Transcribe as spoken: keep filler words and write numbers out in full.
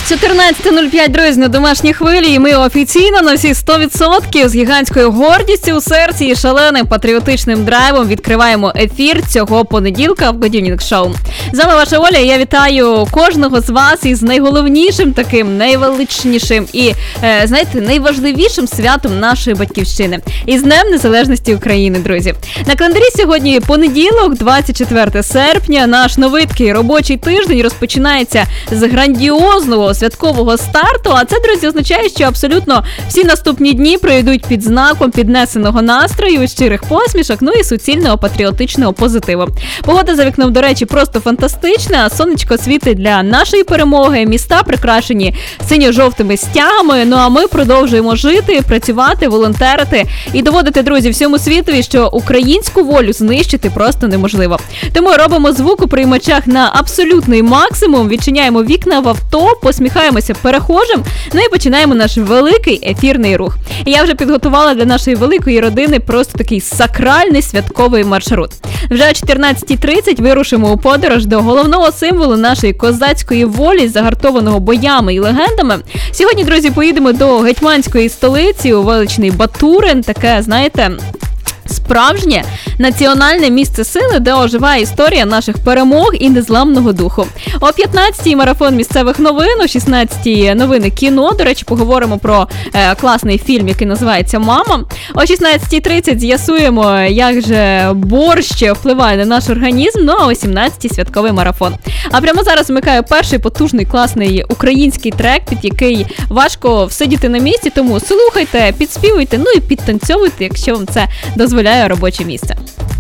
чотирнадцяте нуль п'ять, друзі, на домашній хвилі, і ми офіційно на всі сто відсотків з гігантською гордістю у серці і шаленим патріотичним драйвом відкриваємо ефір цього понеділка в Good Evening Show. З вами ваша Оля, і я вітаю кожного з вас із найголовнішим таким, найвеличнішим і, е, знаєте, найважливішим святом нашої батьківщини. І з Днем Незалежності України, друзі. На календарі сьогодні понеділок, двадцять четверте серпня, наш новий такий робочий тиждень розпочинається з грандіозного святкового старту, а це, друзі, означає, що абсолютно всі наступні дні пройдуть під знаком піднесеного настрою, щирих посмішок, ну і суцільного патріотичного позитиву. Погода за вікном, до речі, просто фантастична, сонечко світить для нашої перемоги, міста прикрашені синьо-жовтими стягами, ну а ми продовжуємо жити, працювати, волонтерити і доводити, друзі, всьому світові, що українську волю знищити просто неможливо. Тому робимо звук у приймачах на абсолютний максимум, відчиняємо вікна в авто, посміхаємося перехожим, ну і починаємо наш великий ефірний рух. І я вже підготувала для нашої великої родини просто такий сакральний святковий маршрут. Вже о чотирнадцятій тридцять вирушимо у подорож до головного символу нашої козацької волі, загартованого боями і легендами. Сьогодні, друзі, поїдемо до гетьманської столиці, у величний Батурин, таке, знаєте, справжнє національне місце сили, де оживає історія наших перемог і незламного духу. О п'ятнадцятій марафон місцевих новин, о шістнадцятій новини кіно. До речі, поговоримо про е, класний фільм, який називається «Мама». О шістнадцятій тридцять з'ясуємо, як же борщ впливає на наш організм. Ну, а о сімнадцятій святковий марафон. А прямо зараз вмикаю перший потужний, класний український трек, під який важко всидіти на місці, тому слухайте, підспівуйте, ну і підтанцьовуйте, якщо вам це дозволяє робоче місце.